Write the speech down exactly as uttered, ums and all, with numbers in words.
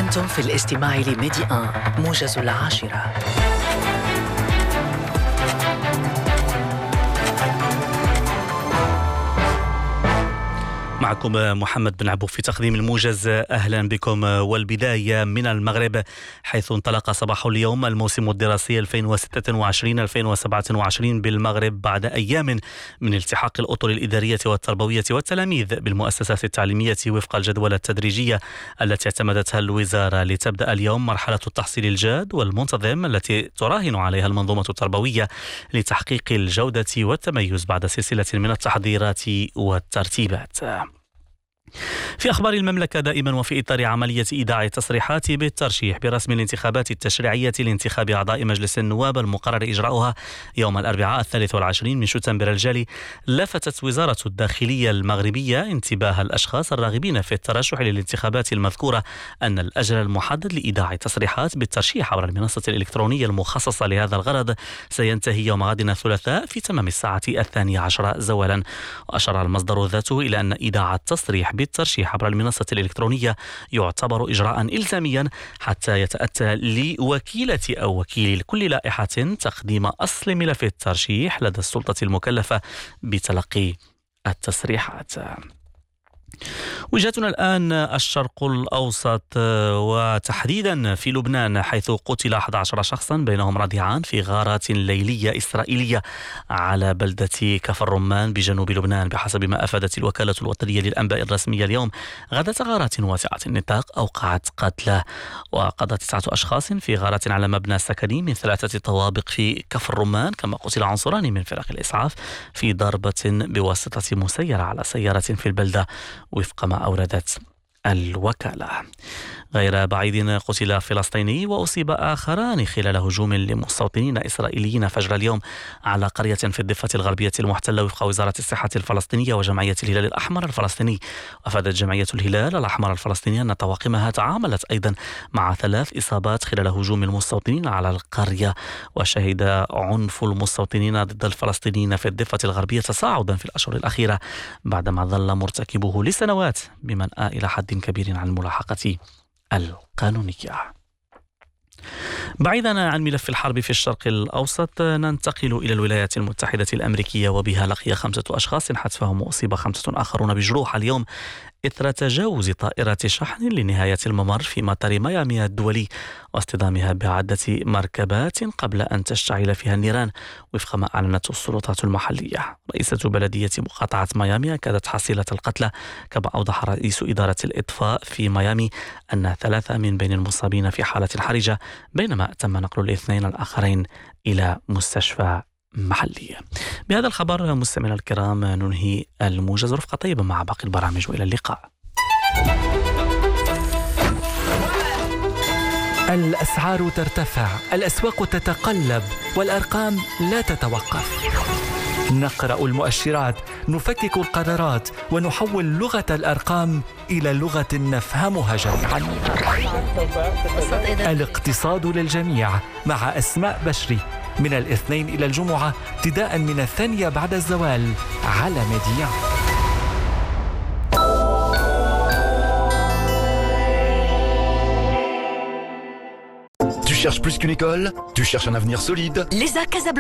أنتم في الاستماع لميدي آن موجز العاشرة. معكم محمد بن عبو في تقديم الموجز. أهلا بكم. والبداية من المغرب، حيث انطلق صباح اليوم الموسم الدراسي ألفين وستة وعشرين ألفين وسبعة وعشرين بالمغرب بعد أيام من التحاق الأطر الإدارية والتربوية والتلاميذ بالمؤسسات التعليمية وفق الجدولة التدريجية التي اعتمدتها الوزارة لتبدأ اليوم مرحلة التحصيل الجاد والمنتظم التي تراهن عليها المنظومة التربوية لتحقيق الجودة والتميز بعد سلسلة من التحضيرات والترتيبات. في أخبار المملكة دائما وفي إطار عملية إيداع تصريحات بالترشيح برسم الانتخابات التشريعية لانتخاب أعضاء مجلس النواب المقرر إجراؤها يوم الأربعاء الثالث والعشرين من شتنبر الجاري، لفتت وزارة الداخلية المغربية انتباه الأشخاص الراغبين في الترشح للانتخابات المذكورة أن الأجل المحدد لإيداع تصريحات بالترشيح عبر المنصة الإلكترونية المخصصة لهذا الغرض سينتهي يوم غد الثلاثاء في تمام الساعة الثانية عشرة زوالا. وأشار المصدر ذاته إلى أن إيداع التصريح بالترشيح عبر المنصة الإلكترونية يعتبر إجراء إلزاميا حتى يتأتى لوكيلة أو وكيل كل لائحة تقديم أصل ملف الترشيح لدى السلطة المكلفة بتلقي التصريحات. وجهتنا الآن الشرق الأوسط وتحديدا في لبنان، حيث قتل أحد عشر شخصا بينهم رضيعان في غارات ليلية إسرائيلية على بلدة كفر رمان بجنوب لبنان، بحسب ما أفادت الوكالة الوطنية للأنباء الرسمية اليوم. غادة غارات واسعة النطاق أوقعت قتلى وقضى تسعة أشخاص في غارات على مبنى سكني من ثلاثة طوابق في كفر رمان، كما قتل عنصران من فرق الإسعاف في ضربة بواسطة مسيرة على سيارة في البلدة وفق ما أوردت الوكالة. غير بعيد قتل فلسطيني وأصيب آخران خلال هجوم لمستوطنين إسرائيليين فجر اليوم على قرية في الضفة الغربية المحتلة وفق وزارة الصحة الفلسطينية وجمعية الهلال الأحمر الفلسطيني. وأفادت جمعية الهلال الأحمر الفلسطيني أن طواقمها تعاملت أيضا مع ثلاث إصابات خلال هجوم المستوطنين على القرية. وشهد عنف المستوطنين ضد الفلسطينيين في الضفة الغربية تصاعدا في الأشهر الأخيرة بعدما ظل مرتكبه لسنوات بمنأى إلى حد كبير عن الملاحقة القانونية. بعيدا عن ملف الحرب في الشرق الأوسط، ننتقل إلى الولايات المتحدة الأمريكية، وبها لقي خمسة أشخاص حتفهم وأصيب خمسة آخرون بجروح اليوم إثر تجاوز طائرة شحن لنهاية الممر في مطار ميامي الدولي واصطدامها بعدة مركبات قبل أن تشتعل فيها النيران وفق ما أعلنت السلطات المحلية. رئيسة بلدية مقاطعة ميامي أكدت حصيلة القتلى، كما أوضح رئيس إدارة الإطفاء في ميامي أن ثلاثة من بين المصابين في حالة حرجة، بينما تم نقل الاثنين الآخرين إلى مستشفى محلية. بهذا الخبر مستمعينا الكرام ننهي الموجز. رفقة طيبة مع باقي البرامج وإلى اللقاء. الأسعار ترتفع، الأسواق تتقلب، والأرقام لا تتوقف. نقرأ المؤشرات، نفكك القرارات، ونحول لغة الأرقام إلى لغة نفهمها جميعا. الاقتصاد للجميع مع أسماء بشري، من الاثنين إلى الجمعة ابتداء من الثانية بعد الزوال على ميديا. Tu cherches plus qu'une école? Tu cherches un avenir solide? L'E S A Casablanca